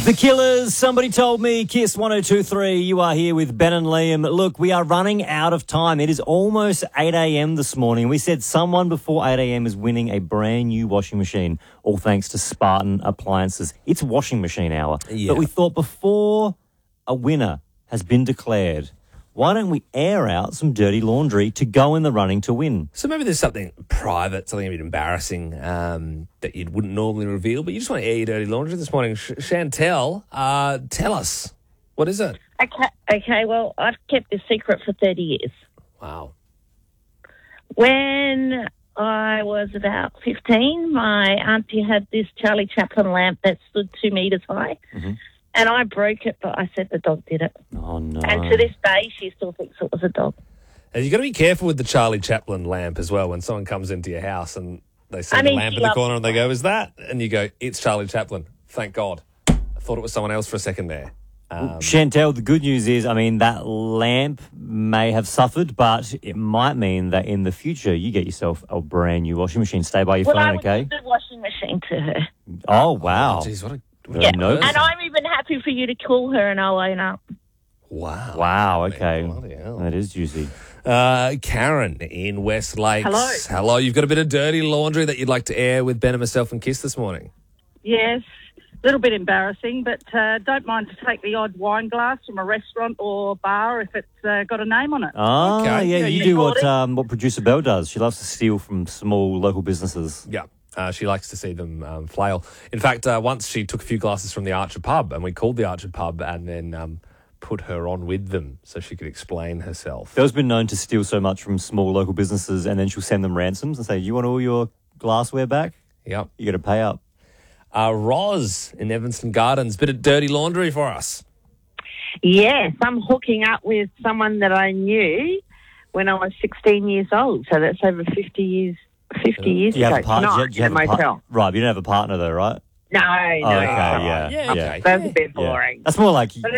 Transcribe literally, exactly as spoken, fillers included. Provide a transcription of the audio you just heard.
The Killers, somebody told me, Kiss one oh two three, you are here with Ben and Liam. Look, we are running out of time. It is almost eight a.m. this morning. We said someone before eight a.m. is winning a brand new washing machine, all thanks to Spartan Appliances. It's washing machine hour. Yeah. But we thought before a winner has been declared, why don't we air out some dirty laundry to go in the running to win? So maybe there's something private, something a bit embarrassing um, that you wouldn't normally reveal, but you just want to air your dirty laundry this morning. Sh- Chantel, uh, tell us, what is it? Okay, okay, well, I've kept this secret for thirty years. Wow. When I was about fifteen, my auntie had this Charlie Chaplin lamp that stood two metres high, Mm-hmm. and I broke it, but I said the dog did it. Oh, no. And to this day, she still thinks it was a dog. And you've got to be careful with the Charlie Chaplin lamp as well when someone comes into your house and they see I the mean, lamp she in the loves corner and they go, is that? And you go, it's Charlie Chaplin. Thank God. I thought it was someone else for a second there. Um, Chantel, the good news is, I mean, that lamp may have suffered, but it might mean that in the future you get yourself a brand new washing machine. Stay by your Well, I phone, would okay? give the washing machine to her. Oh, wow. Jeez, what a... What Yeah, a no. person. And I'm even happy for you to call her and I'll own up. Wow. Wow, okay. Bloody hell. That is juicy. Uh, Karen in West Lakes. Hello. Hello. You've got a bit of dirty laundry that you'd like to air with Ben and myself and Kiss this morning. Yes, a little bit embarrassing, but uh, don't mind to take the odd wine glass from a restaurant or bar if it's uh, got a name on it. Ah, Okay. yeah, Yeah, you you do what got it. um, what producer Belle does. She loves to steal from small local businesses. Yeah. Uh, she likes to see them um, flail. In fact, uh, once she took a few glasses from the Archer pub and we called the Archer pub and then um, put her on with them so she could explain herself. Belle's been known to steal so much from small local businesses and then she'll send them ransoms and say, you want all your glassware back? Yep. You got to pay up. Uh, Roz in Evanston Gardens. Bit of dirty laundry for us. Yes, I'm hooking up with someone that I knew when I was sixteen years old. So that's over fifty years. Fifty years Do you ago. have a partner? Tonight Do you have in a a par- motel. right, but you don't have a partner though, right? No, no. Oh, okay, no. yeah. Yeah, yeah. okay. That's a bit Yeah. boring. That's more like